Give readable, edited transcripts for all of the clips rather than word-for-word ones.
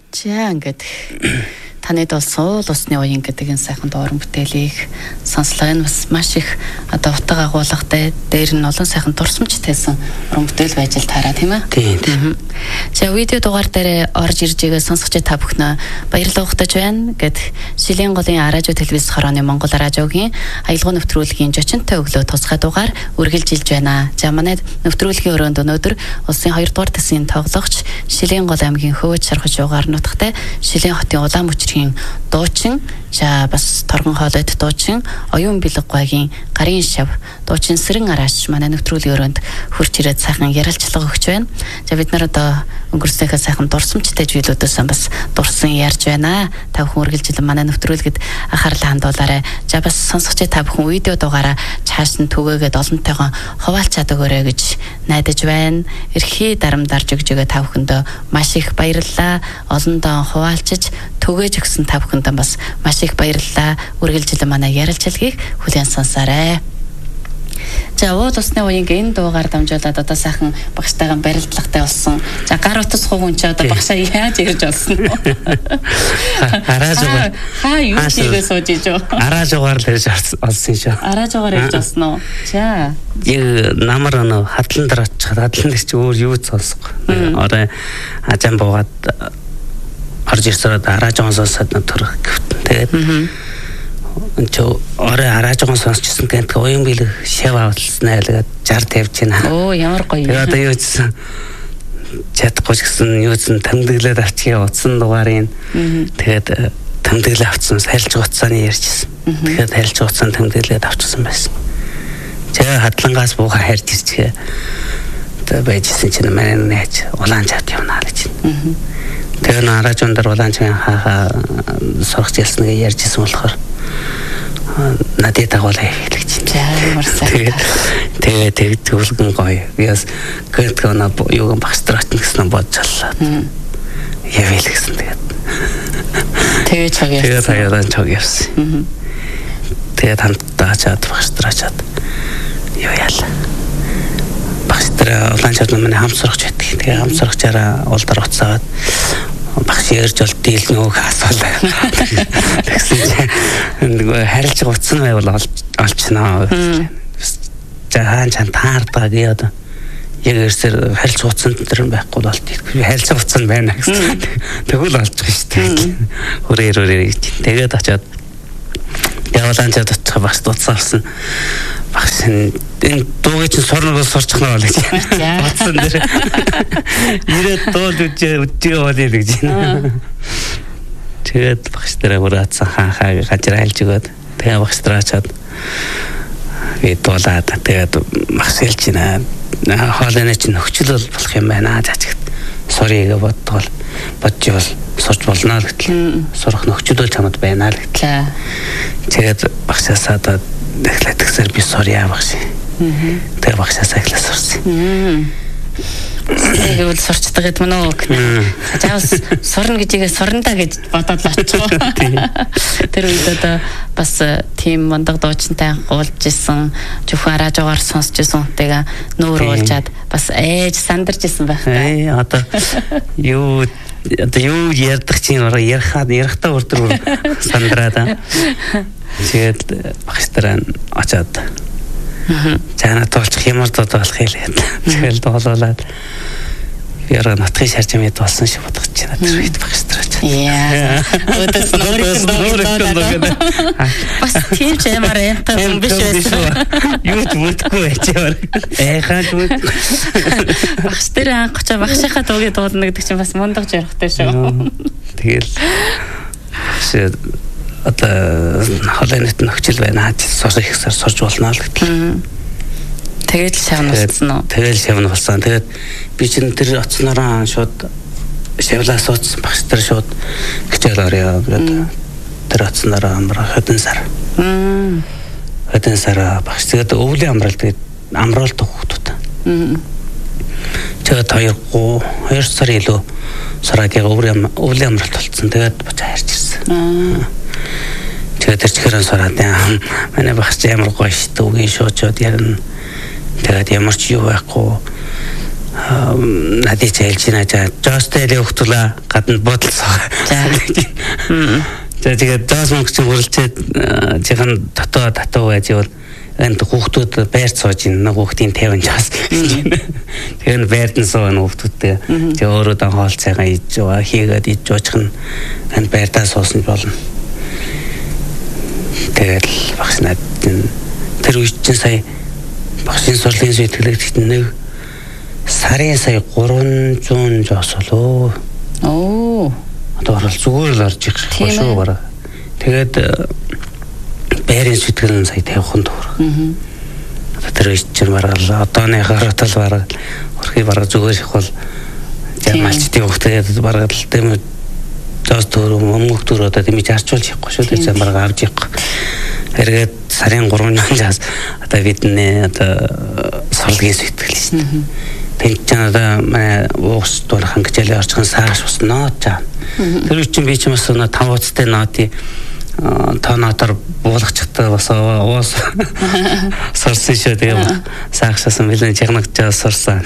За ингээд танид болсон усны уян гэдэг энэ сайхан дууран бүтээлийг сонслоо. Энэ бас маш их одоо утга агуулгатай, дээр нь олон сайхан дурсамжтайсан уран бүтээл байж л таараа тийм ээ. Тийм. За видео дугаар дээр орж ирж байгаа сонсогч та бүхэн баярлалаа ухтаж байна гэд Шилийн голын радио телевиз хорооны Монгол радиогийн аялал нэвтрүүлгийн зочинтой өглөө тусгай дугаар үргэлжилж байна. За манай нэвтрүүлгийн өрөөнд өнөөдөр улсын 2 дугаар тасгийн тоглогч Шилийн гол аймгийн Хөвөж шархаж угаар нутагтай Шилийн хотын улаан мөчрийн дуучин за бас торгон хоолойд дуучин оюун бэлэггүйгийн гарын шав дуучин Сэрэн Арааш манай нэвтрүүлгийн өрөөнд хурц ирээд сайхан ярилцлага өгч байна. За бид нар одоо өнгөрснөөхөө сайхан дурсамжтай зүйлүүдээс бас дурсан ярьж байна. Та бүхэн үргэлжлэн манай нэвтрүүлгэд анхаарлаа хандуулаарай. За бас сонсогч та бүхэн видео дугаараа цааш нь түгээгээд олонтойгоо хуваалцаад өгөөрэй гэж найдаж байна. Эрхий дарамдарж өгж байгаа та бүхэндээ маш их баярлалаа. Олондоо хуваалцаж түгээж өгсөн та бүхэндээ бас маш их баярлалаа. Үргэлжлэн манай ярилцлагыг хүлээн сонсоорой. За уул усны уянгийн энэ дуугаар дамжуулаад одоо сайхан багштайгаа барилдлагатай болсон. За гар утас хувын ч одоо багшаа яаж ирж олсон нь? Араажгаар. Юу хийгээ сууж иж юу? Араажгаар л ирж олсон шүү. Араажгаар ирж олсон уу? За. Намар нөө хадлан дээр очих хадлан дээр чи өөр юу ч сонсохгүй. Орой ажан буугаад орж ирсээр араажгаар сонсоод төрөх гэвтэн. Тэгээд Чо орой араажгаа сонсчихсан гэдэг уян бэлэг шав авалснаа л 60 50 чинь. Оо ямар гоё. Тэгээд одоо юу гэсэн чадахгүй ч гэсэн юу гэсэн тэмдэглээд авчихъя утсан дугаарыг. Тэгээд тэмдэглээ авчихсан сайлж гоцсааны ярьжсэн. Тэгээд сайлж гоцсан тэмдэглээд авчихсан байсан. Тэгээ хадлангаас буугаа харж ирчихээ. Тэгээд байжсэн чинь манай нээч улаан чад явна гэж. Тэгээд араажуун дээр улаан чад хаа сурах ялсныг ярьжсэн болохоор надад дагуулаа хэлж байна. Тэгээд төвлгөн гоё. Яс гэртгэн юу багстраач гэсэн бодчихлаа. Явээл гэсэн тэгээд. Тэгээд чаг явсан. Тэгээд хаядан чаг явсан. Тэгээд хамтдаа чад багстрачаад юу яалаа. Багстраа улаан чад манай хам сурах чаддаг. Тэгээд хам сурахчаараа улдар уцаад багш ярьж бол дийл нөөх асуулаа. Тэгсэн чинь нөгөө харилж утсан байвал олчноо. За хаан чан таардаг яа. Яг ерсээр харилж утсан дээр байхгүй болт. Харилж утсан байна гэсэн. Тэгвэл олж байгаа шүү дээ. Хүрээр. Тэгээд очиод яваалан чад очих багш дуцсан. Багш энэ дуугийн чинь сурнагаас сурчих нь бол гэж. Утсан дээр. Ирээд дуул үдээ болъё гэж. Тэгээд багш дээр ураацсан хаа гажир айлж өгөөд тэгээ багш дээр очиад дуулаад тэгээд багш хэлж байна. Хоолойны чинь нөхцөл болох юм байна жаач. Сорийг бодтол боджвол сурч болно л гэтэл сурах нөхцөл чамд байна л гэтэл. Тэгээд багшаасаа дахлаад гэсээр би сорья багш. Тэгээд багшаасаа эхлээ сурсан. Тэгвэл сурчдаг гэдэг мөн үү? Заавал сурна гэжээ сурнаа гэж бодоод л очих. Тэр үед одоо бас тийм мундаг дуучинтай уулж исэн, зөвхөн араажгаар сонсч исэн хүнтэйгээ нүүр уулзаад бас ээж сандарч исэн байх та. Одоо юу ярдах чинь ярахтаа өрдөр сандраад. Тэгээд багштай очоод чана тоолчих ямар дод болох хэлээд. Тэгэл доолуулаад яра натхи шарж юмэд болсон шиг бодож байна. Тэр үед багштраач. Яа. Өдөс нөрөөр. Бас тийм ч ямар эмхтэй юм биш байсан. Юу ч мэдгүй байчаар. Хаад үгүй. Багш дээр анхчаа багшийнхаа дуугийн дуулна гэдэг чинь бас мундаг жарахтай шүү. Тэгэл одоо холойнот нөхцөл байна. Сурах ихсээр сурж болно л гэтэл. Тэгээд шавн болсон уу? Тэгээд шавн болсон. Тэгээд би чинь тэр оцноороо шууд шавлаа суудсан багш тэр шууд хичээл орё. Тэр оцноороо амраа хөдөн сар. Хөдөн сар багш тэгээд өвлийн амрал тэгээд амруулдаг хүүхдүүд. Тэгээд 2 сар илүү сараагийн өвлийн амралт болсон. Тэгээд бочаа харж ирсэн. Тэгээд тэр чихэрэн сураад манай багш ямар гоё шүү дээ. Үгийн шуучууд ярина. Тэгээд ямар ч юу байхгүй надад хэлж байна. Жостэй өгтөлөө гадна бодолцоо. За тэгээд даас мөнгө чинь хүрлцээд жихэн татуу байж бол энд хүүхдүүд байр сууж ин нэг хүүхдийн 50 жаас. Тэгэхээр байрд нь сууна хүүхдүүдтэй. Тэгээ өөрөө дан хоол цайгаа иж байгаа хийгээд иж уучих нь энд байрдаа суусан болно. Тэгээд багш надад тэр үеч чинь сая багшийн сурлын сэтгэлэгт нэг сарын сая 300 жоос болоо. Одоо орол зүгээр л орж ирэх шүү бараг. Тэгээд байрын сэтгэл нь сая 50 төгрөг. Одоо тэр чинь бараг одооны харатал бараг өрхий бараг зүгээр их бол ямалчдын хөвгтөд бараг л тийм жоос төгрөг мөнгө төгрөг одоо тийм зарчуулж явахгүй шүү дээ. Бараг авч явахгүй. Эргээд сарын 3 жаас одоо бидний одоо сурлагын сэтгэл шүү дээ. Тэнцэн одоо манай уус дурхан гэж орчихсон сааш ус нот жаа. Тэр үчин би ч юм бас 5 уцтай нотыг тонотор буулгачихтай бас уус сурсан шүү. Тэгээ саашсан билэн чигнагч сурсан.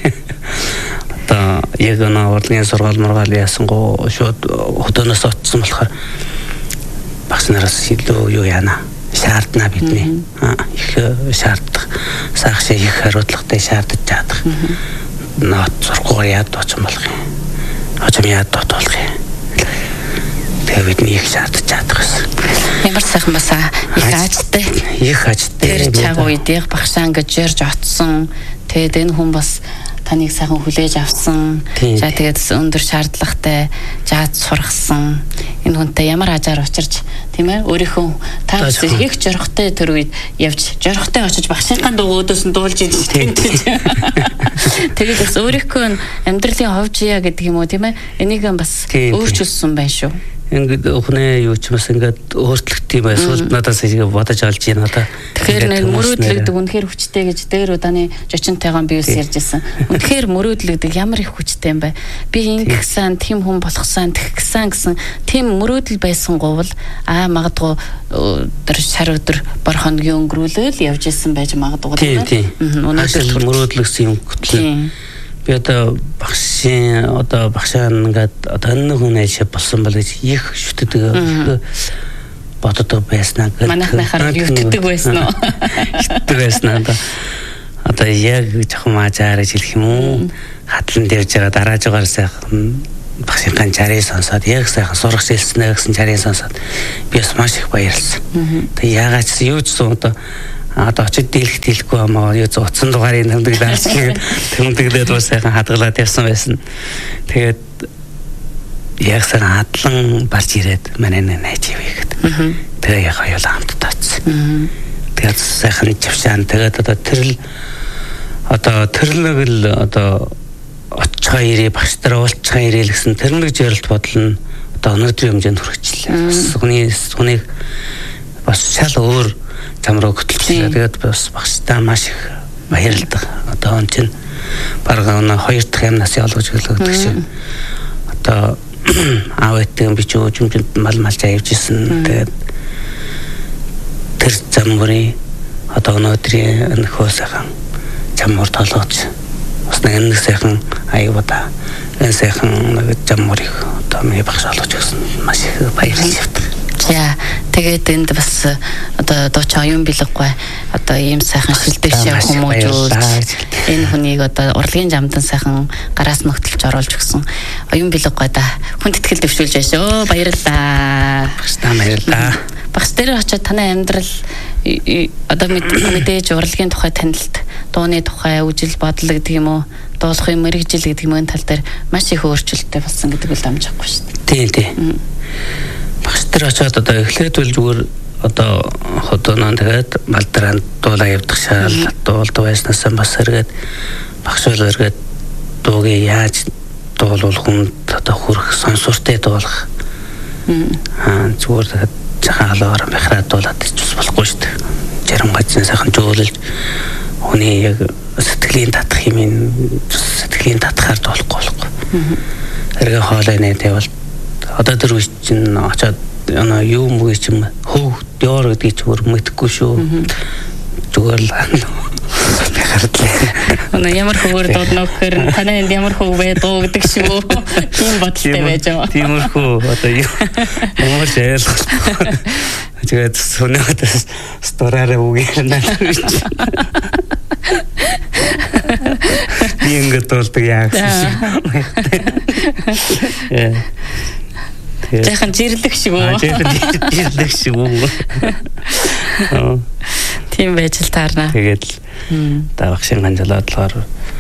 Одоо яг нэг урлагийн сургаал мургаал ясангуу шууд хөдөөнөөс очсон болохоор багш нараас илүү юу яана шаардна бидний их шаарддаг саашаа их хариуцлагатай шаардаж чадах нот сургуугаар яад очих болох юм. Очим яад болох юм. Тэгээ бидний их шаардаж чадах гэсэн. Ямар сайхан басаа их ажтай. Тэр цаг үед яг багшаа ингэж ярьж отсон. Тэгээд энэ хүн бас таныг сайхан хүлээж авсан. За тэгээд өндөр шаардлагатай жаад сургасан. Энэ хүнтэй ямар ажаар учирч тийм ээ өөрийнхөө та их жорхтой тэр үед явж жорхтой очиж багшийнхаа өөдөөс нь дуулж идэж тийм. Тэгээд бас өөрийнхөө амьдралын ховжия гэдэг юм уу тийм ээ энийг бас өөрчилсөн байна шүү. Ингээд өхнөө юу ч бас ингээд өөрчлөлт юм эсвэл надаас ингэ бодож олж байна одоо. Тэгэхээр нэг мөрөөдлөгдөг үнэхээр хүчтэй гэж дээр удааны жочинтойгоо би үс ярьж ирсэн. Үнэхээр мөрөөдлөгдөг ямар их хүчтэй юм бэ? Би ингэсэн тийм хүн болохсан тэгсэн гэсэн тийм мөрөөдөл байсан говл магадгүй тэр шар өдөр бор хоногийн өнгөрүүлэл явж исэн байж магадгүй тийм. Өнөөдөр мөрөөдлөгсөн юм хөтлөө. Би одоо багшаа ингээд одоо энэ хүн ажил болсон бол гэж их шүтдэг боддог байснаа гэдэг. Манайхнаар юутдаг байсан уу? Шүтдэг байснаа одоо яг жоохон мажаарж хэлэх юм уу? Хатлан дэрж байгаа дараажгаар сайхан багшийн чарыг сонсоод яг сайхан сурах хэлснэ гэсэн чарыг сонсоод би бас маш их баярлсан. Тэгээ яагаад ч юу ч одоо очиж дийлэхгүй амаа юу утсан дугаарыг тэмдэг даарч тэмдэглээд бас сайхан хадгалаад явсан байсан. Тэгээд яг сайхан хадлан барж ирээд манай найз ивэхэд. Тэгээ яг хоёулаа хамт таацсан. Тэгээд сайхан чавшаан тэгээд одоо тэрлэг л одоо очихаа ирээ багш нар уулзчихаа ирээ л гэсэн тэрлэг зорилт бодол нь одоо өнөөдрийн хэмжээнд хүрчихлээ. Бас хүнийг бас шал өөр тамраа хөтөлчихлээ. Тэгээд бас багштай маш их баярлалаа. Одоо он чинь бараг 2 дахь ямнаас ялгаж гэлэгдэг шиг. Одоо аав ээдтэй би ч өчмөнд малчаа явжсэн. Тэгээд тэр замбарын одоо өнөөдрийн энэ хөөсөхан замбар толгоч бас нэг сайхан аюуда энэ сайхан замбарыг одоо миний багш олгож өгсөн. Маш их баярлж явдаг. За тэгээд энд бас одоо дууч оюун бэлэггүй одоо ийм сайхан шилдэгч хүмүүжүүлж энэ хүнийг одоо урлагийн жамдан сайхан гараас нөхтөлж оруулж өгсөн оюун бэлэггүй да хүнд итгэл дэвшүүлж байна шүү. Баярлалаа. Багштай баярлалаа. Багш дээр очиод танай амьдрал одоо мэдээж урлагийн тухай танилт дууны тухай үжил бодол гэдэг юм уу дуулахын мэрэгжил гэдэг юм энэ тал дээр маш их өөрчлөлттэй болсон гэдэг үл дамжахгүй шүү дээ. Тийм. Багш нар очиод одоо эхлээд үл зүгээр одоо хотооноо тэгээд малдранд дуулаа явдаг шаал дуулдаг байснаас бас эргээд багш бол эргээд дуугийн яаж дуулуулах нь одоо хүрх сонсортой дуулах зүгээр тэгээд жахан алгаар махраад дуулаад ич болохгүй шүү дээ. Жарангайцсан сайхан жөөлөлж хүний яг сэтгэлийн татах юм сэтгэлийн татахаар дуулахгүй болохгүй. Эргээ хоолой нэ тавал одоо тэр үе чинь очоод юу мгүй ч юм хөв дөр гэдгийг зүгээр мэдхгүй шүү. Зүгээр л Өнөө ямар хөвөр дуудна гэхээр танай энд ямар хөв байдгаа гэдэг шүү. Тийм бодолтой байж байгаа. Тиймэрхүү одоо ямар ч ойлгохгүй. Тэгээд сүнэдээс стораараа үгээр налж. Ингээд болдог яа гэсэн. Яхан жирлэх шиг үү? Жирлэх шиг үү? Тийм байж л таарна. Тэгээд багшийн ганжлаад болохоор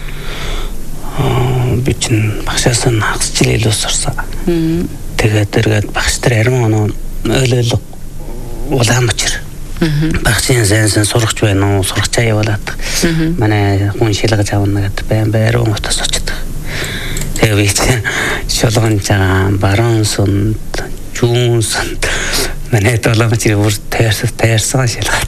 би чинь багшаас нь хагас жил илүү сурсан. Тэгээд эргээд багш нар арим оноо ойлголоо уламжир. Багшийн сайн сурагч байна уу? Сурагчаа явуулаад. Манай хүн шилгэж авна гэдэг байруу утас очдог. Тэгээ би шолгон жаа баруун сунд жуун сунд манай толомчир бүр таарсан шилгаад.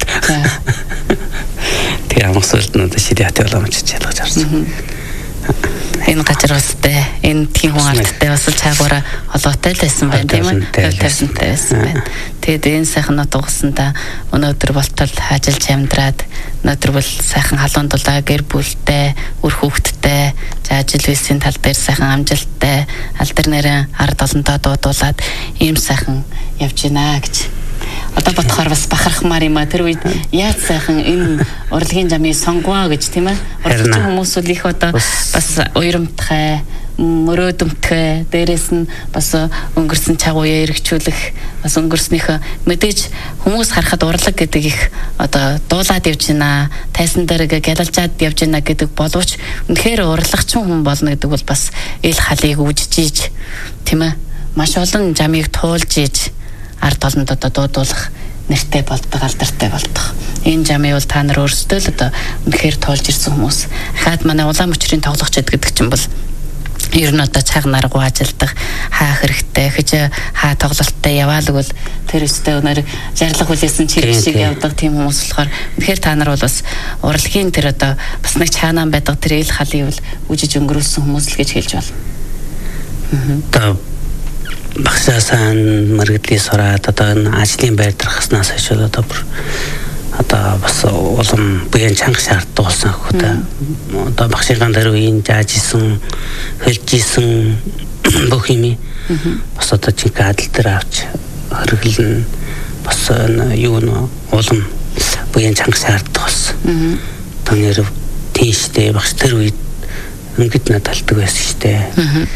Тэгээ амсуултнууд шилээд толомчир шилгаж авсан. Энэ гажруулттай энэ тийм хүн ардтай бас чаагаараа холоотой л байсан байна тийм үү? Тавьсантай байсан байна. Тэгээд энэ сайхнууд угсандаа өнөөдөр болтол ажиллаж амьдраад өнөөдөр бол сайхан халуун дулаа гэр бүлтэй, үр хүүхэдтэй, ажил үйлсийн тал дээр сайхан амжилттай, алдар нэрэн ард олонтой дуудуулаад ийм сайхан явж гинэ гэж. Одоо бодохоор бас бахархмаар юм а тэр үед яаж сайхан энэ урлагийн жамыг сонгоё гэж тийм ээ. Урлагийн хүмүүс үл их одоо бас уйрамтгай, мөрөөдөмтгай, дээрэс нь бас өнгөрсөн чагууя эргчүүлэх, бас өнгөрснийхөө мэдээж хүмүүс харахад урлаг гэдэг их одоо дуулаад явж байна, тайсан дээр гялалжаад явж байна гэдэг боловч үнэхээр урлагчин хүн болно гэдэг бол бас ил халыг үжиж тийм ээ. Маш олон жамыг туулж иж ард олонд одоо дуудуулах нэртэй болдог, алдартай болдог. Энэ жамыг бол та нар өөрсдөө л одоо үнэхээр тоолж ирсэн хүмүүс. Хаад манай улаан мөчрийн тоглогчд гэдэг чинь бол ер нь одоо цаг наргуу ажилдаг, хаа хэрэгтэй, хэж хаа тоглолттой яваал бол тэр өстэй өнөр жарлах хүлээсэн чирэг шиг явдаг тийм хүмүүс болохоор үнэхээр та нар бол бас урлагийн тэр одоо бас нэг чаанаа байдаг тэр ил халыг бол үжиж өнгөрүүлсэн хүмүүс л гэж хэлж байна. Багшаасаа мэргэдлийн сураад одоо энэ ажлын байр дарахснаас хойш одоо бүр одоо бас улам бүхэн чанга шаарддаг болсон хөөе. Одоо багшийн гандэр үеийн зааж исэн, хэлж исэн бүх юм бас одоо чинь адил дээр авч хөргөлн бас юу нэ улам бүхэн чанга шаарддаг болсон. Одоо нэр тийштэй багш тэр үед ингээд надалдаг байсан шүү дээ.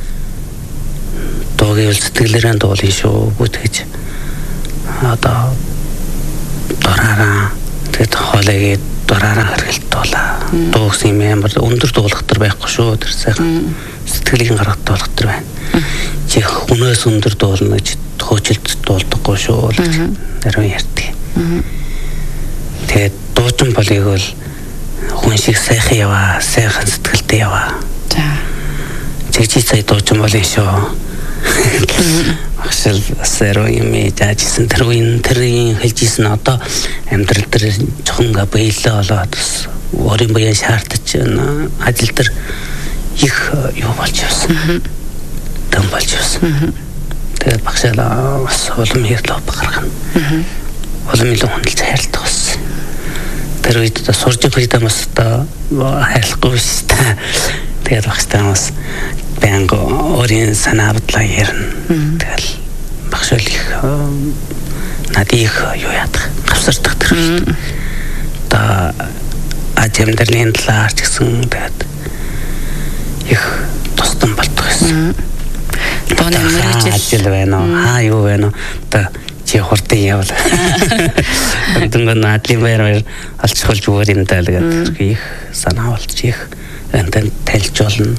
Дуугийн сэтгэлээрээ дуулын шүү бүтгэж одоо дураараа тэгээд хоолойг дураараа хэргэлт дуулаа. Дуугсан юм амар өндөр дуулах төр байхгүй шүү тэр сайхан сэтгэлийн гаргад дуулах төр байна. Чи хүнээс өндөр дуулна гэж хөөжилт дуулдаггүй шүү л гэж нарийн ярьдаг. Тэгээд дуучин болыг бол хүн шиг сайхан яваа, сайхан сэтгэлтэй яваа. Чи сая дуучин болын шүү. Ашил сэрөө юм яажсэн тэр үеийн тэрийн хэлжсэн одоо амьдрал дээр жоохон бэлээ болоод өөрийн буян шаардаж ажил дээр их юу болж явсан. Дан болж явсан. Тэгээд багшаалаа бас улам хэрлөө гаргана. Улам илүү хөндлөж хайрладаг болсон. Тэр үед одоо сурж байгаа хүмүүс одоо хайрлахгүй шүү дээ. Тэгээд багштай бас бэнго орийн санаадлаа ярина. Тэгэл багшаал их надих юу яадаг гавсардаг тэр. Та ажимдэрлийн талаар ч гэсэн тэгээд их тусдан болдог гэсэн. Тооны мэрэгжил байна уу? Хаа юу байна уу? Та чи хурдан явал. Тэнгэр наадлын байр алчхуулж өгөр юм даа л гэдэг их санаа болж их энтэн тайлж болно.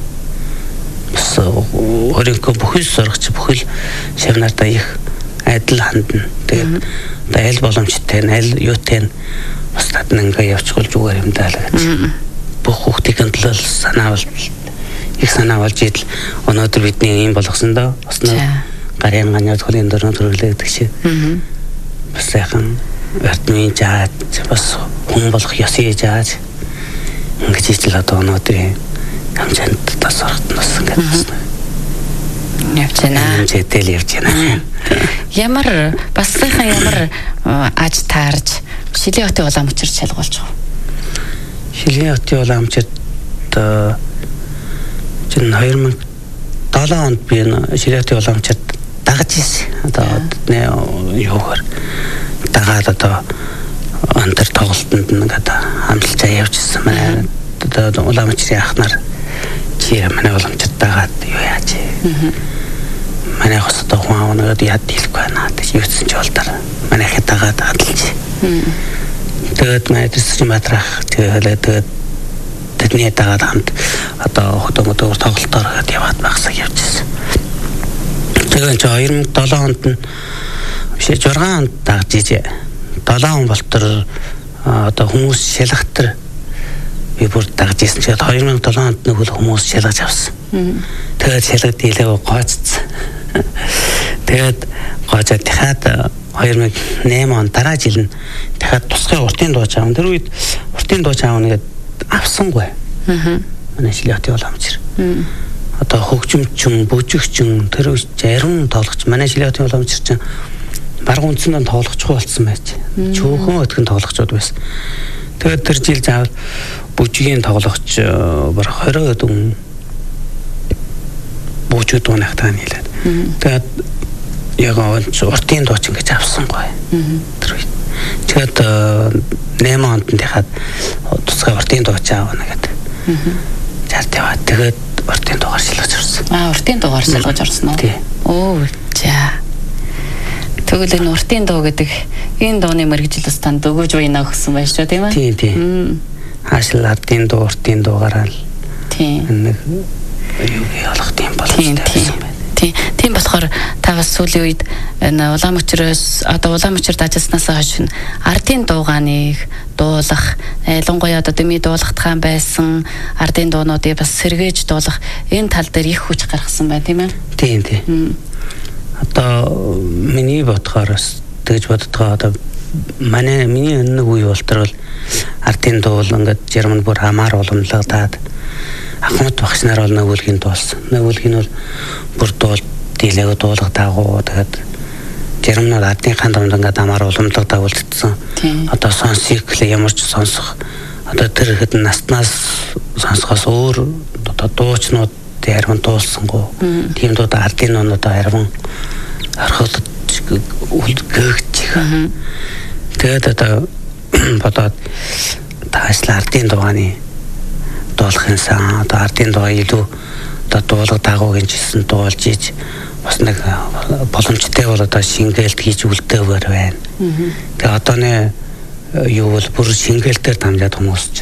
Өөрийнхөө бүхэл сурагч бүхэл шавнартаа их адил хандна. Тэгээд аль боломжтой аль юутай бас татна ингээ явчихвал зүгээр юм даа л гэж. Бүх хүүхдийн төлөө санаа болж их санаа болж идэл өнөөдөр бидний юм болгосон доо. Бас нэг гарын ганьяд хөлийн дөрөв төрлөөдөг шиг. Бас сайхан эрдмийн жаад бас хүн болох ёсыг жааж ингэж ижил одоо өнөөдрийн хамчанд тасрахтнаас ингээд явж байна. Житэл явж байна. Ямар бас сайхан ямар аж таарж Шилийн хотын улаан мөчрөд шалгуулж байгаа. Шилгийн хотын уламжид чинь 2007 онд би Шилгийн хотын уламжид дагаж ирсэн. Одоо юугаар дагаад одоо антер тоглолтод ингээд хамсалцаа явжсэн. Манай одоо уламжийн ахнаар чи манай уламжид дагаад юу яаж манай хос одоо хүн аваад яд хэлэхгүй байна. Юуцсан ч болдоор манай хятагаад хадалж. Тэгээд мэдэрч матрах тэгээд тэдний дагаад хамт одоо хөдөөмөдөр тоглолтоор яваад багсаг явжсэн. Тэгээд 2007 онд нь биш 6 онд дагж ижээ. 7 он болтор одоо хүмүүс шалгахтар би бүр дагж ирсэн. Тэгээд 2007 онд нэг хүмүүс шалгаж авсан. Тэгээд шалгад дийлээ гоцсон. Тэгээд гоцоод дахиад 2008 он дараа жил нь дахиад тусгай уртын дууч аав. Тэр үед уртын дууч аав нэгэд авсангүй. Манай Шилгийн хотын уламжир. Одоо хөгжимчин, бүжигчин, тэр үед зарим тоглогч манай Шилгийн хотын уламжир чинь баг үндсэндээ тоглогчгүй болсон байж. Чөөхөн өтгөн тоглогчуд байсан. Тэгээд тэр жил заавал бүжигийн тоглогч баг 20 өдөн бүжиг дуунахтаа нийлээд. Тэгээд яг уртын дууч ингэж авсангүй. Тэр үед. Тэгээд 8 онд дахиад тусгай уртын дууч аавна гэдэг. Жарт яваад тэгээд уртын дуугаар шилгэж орсон. Уртын дуугаар шилгэж орсон уу? Оо за. Тэгвэл энэ уртын дуу гэдэг энэ дууны мэргэжил устанд өгөөж байна гэсэн байж шүү тийм ээ? Тийм. Хаашил ардын дуу уртын дуугаараа л. Тийм. Нэг юу ялах тийм боломжтой байна. Тийм болохоор та бас сүүлийн үед энэ улаан мөчрөөс одоо улаан мөчрөд ажилласнаас хойш ардын дуугааныг дуулах, ялангуяа одоо дэмий дуулахтхан байсан ардын дуунуудыг бас сэргээж дуулах энэ тал дээр их хүч гаргасан байна тийм ээ? Тийм. Одоо миний бодохоор тэгж боддгоо одоо миний нэг үе болтол ардын дуул ингээд Жерман бүр хамаар уламжлагтаад Ахмад багш нар бол нөгөөлгийн дуулсан. Нөгөөлгийн бол бүр дийлэг дуулах дагуу тэгээд Жермнод ардын хандамд ингээд хамаар уламжлаг дагуулдсан. Одоо сонсыг ямар ч сонсох одоо тэр хэд наснаас сонсохоос өөр одоо дуучнууд ярман дуулсангүй. Тийм дуу ардын нуунууд ярман орхолд гэгч. Тэгээд одоо бодоод таашлаа ардын дуугааны дуулахын сан одоо ардын дуу илүү одоо дуулах дагуугийн жилсэн дуулж иж бас нэг боломжтой бол одоо шингээлт хийж үлдээвэр байна. Тэгээ одооны юу бол бүр шингээлтээр дамжаад хүмүүс ч